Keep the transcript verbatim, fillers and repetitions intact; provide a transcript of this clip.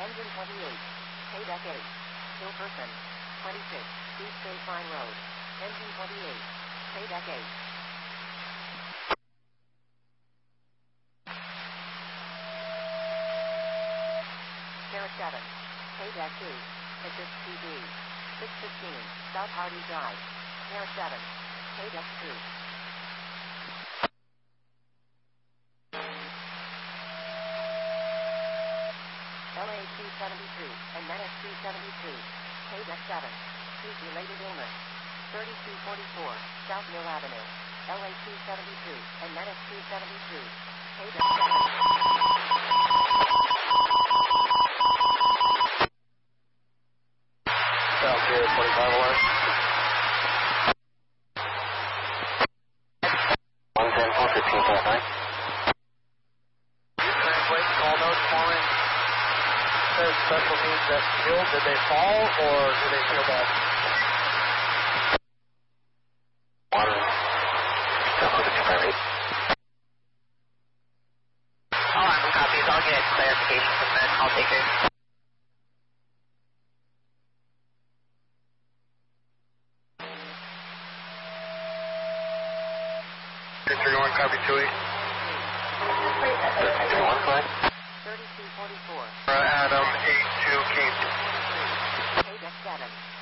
Engine twenty-eight. K-Deck eight. Hill person. twenty-six. East Baseline Road. Engine twenty-eight. K-Deck eight. Sierra seven. K-Deck two. Assist T V. six fifteen. South Hardy Drive. Sierra seven. K-Deck two. L A two seventy-two, and Menace two seventy-two. K-Deck seven. Heat related illness. thirty-two forty-four, South Mill Avenue. L A two seventy-two, and Menace two seventy-two. K-Deck seven. South Pier twenty-five alarm. one ten four fifteen point nine. Translate, call notes falling. Says special needs that field. Did they fall or did they feel bad? One. Still with the confirming. All right, copies. I'll get clarification from them. I'll take it. three one, copy two eight. thirteen one five. thirty-two forty-four. Uh, Adam eight two K. K-Deck seven.